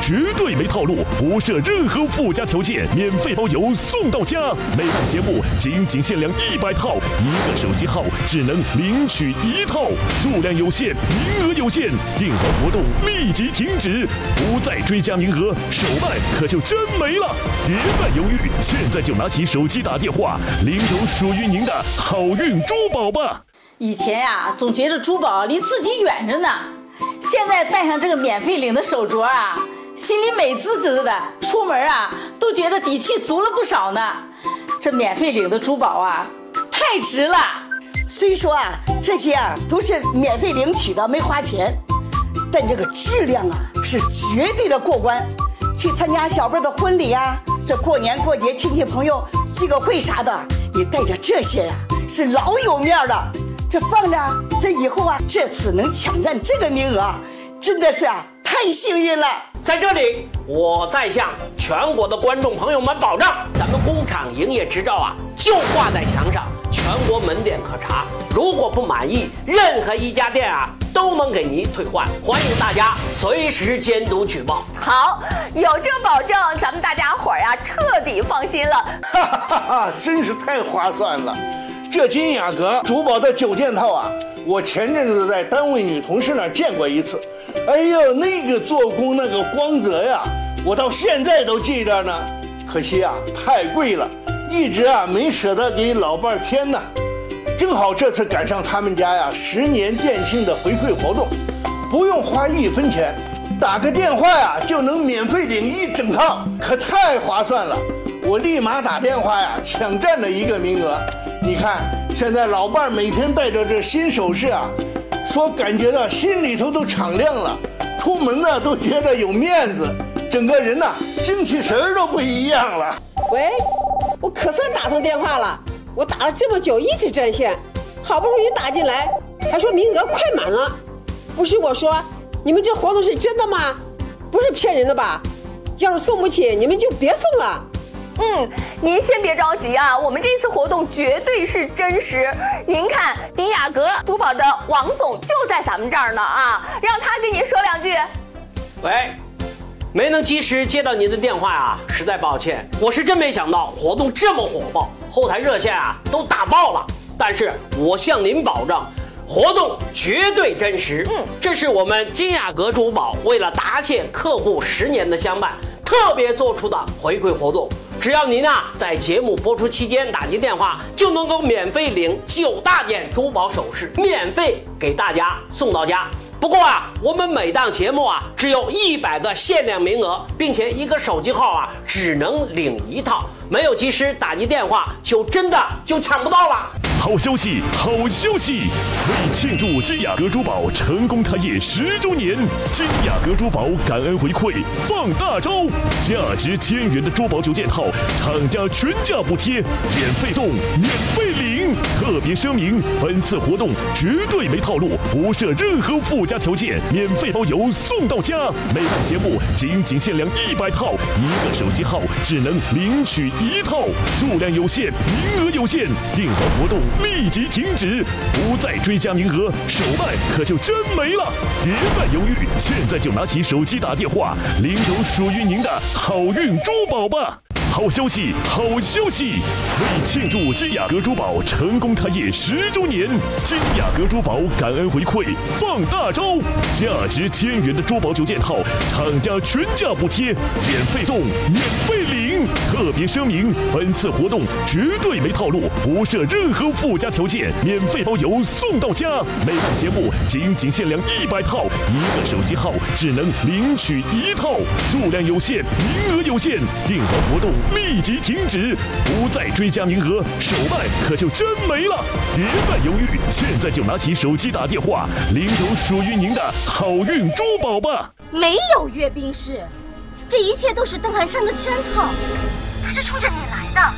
绝对没套路，不设任何附加条件，免费包邮送到家。每档节目仅限量100套，一个手机号只能领取1套，数量有限，名额有限，订单活动立即停止，不再追加名额，手办可就真没了。别再犹豫，现在就拿起手机打电话，领走属于您的好运珠宝吧。 以前呀，总觉得珠宝离自己远着呢，现在戴上这个免费领的手镯啊，心里美滋滋的，出门啊都觉得底气足了不少呢。这免费领的珠宝啊，太值了。 虽说啊，这些啊都是免费领取的，没花钱，但这个质量啊是绝对的过关。去参加小辈的婚礼啊，这过年过节亲戚朋友聚个会啥的，你带着这些呀，是老有面的。这放着，这以后啊，这次能抢占这个名额，真的是啊，太幸运了。 在这里，我再向全国的观众朋友们保障，咱们工厂营业执照啊，就挂在墙上，全国门店可查。如果不满意，任何一家店啊都能给您退换。欢迎大家随时监督举报。 好，有这保证，咱们大家伙儿呀彻底放心了。 哈哈哈，真是太划算了。这金雅阁珠宝的9件套啊，我前阵子在单位女同事那儿见过一次。哎呦，那个做工那个光泽呀，我到现在都记着呢。可惜啊，太贵了，一直啊没舍得给老伴儿添呢。正好这次赶上他们家呀10年店庆的回馈活动，不用花1分钱，打个电话呀就能免费领1整套，可太划算了。我立马打电话呀抢占了1个名额。你看，现在老伴儿每天带着这新首饰啊，说感觉到心里头都敞亮了，出门呢都觉得有面子，整个人呢精气神儿都不一样了。 喂，我可算打通电话了，我打了这么久一直占线，好不容易打进来，还说名额快满了。不是我说，你们这活动是真的吗？不是骗人的吧？要是送不起，你们就别送了。 您先别着急啊，我们这次活动绝对是真实。您看，丁雅阁珠宝的王总就在咱们这儿呢啊，让他跟您说2句。 喂，没能及时接到您的电话啊，实在抱歉。我是真没想到活动这么火爆，后台热线啊都打爆了。但是我向您保证，活动绝对真实。这是我们金雅阁珠宝为了答谢客户10年的相伴，特别做出的回馈活动。只要您啊在节目播出期间打进电话，就能够免费领9大件珠宝首饰，免费给大家送到家。不过啊，我们每档节目啊只有100个限量名额，并且1个手机号啊只能领1套，没有及时打进电话，真的抢不到了。 好消息，好消息！为庆祝金雅阁珠宝成功开业10周年，金雅阁珠宝感恩回馈放大招，价值1000元的珠宝9件套，厂家全价补贴，免费送，免费领。特别声明，本次活动绝对没套路，不设任何附加条件，免费包邮送到家。每档节目仅限量100套，一个手机号只能领取1套，数量有限，名额有限，订单活动立即停止，不再追加名额，手办可就真没了。别再犹豫，现在就拿起手机打电话，领走属于您的好运珠宝吧。好消息，好消息！为庆祝金雅阁珠宝成功开业10周年，金雅阁珠宝感恩回馈放大招，价值1000元的珠宝9件套，厂家全价补贴，免费送，免费领。特别声明，本次活动绝对没套路，不设任何附加条件，免费包邮送到家。每档节目仅限量100套，一个手机号只能领取1套，数量有限，名额有限，订单活动立即停止，不再追加名额，手办可就真没了。别再犹豫，现在就拿起手机打电话，领走属于您的好运珠宝吧。 没有阅兵式，这一切都是邓汉山的圈套，他是冲着你来的。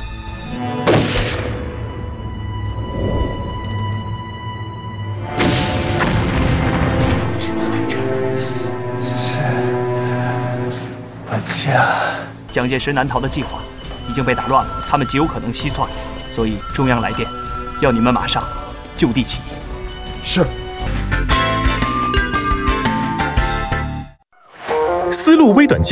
为什么来这儿？ 这是我家。 蒋介石南逃的计划已经被打乱了，他们极有可能西窜，所以中央来电，要你们马上就地起义。 是。 丝路微短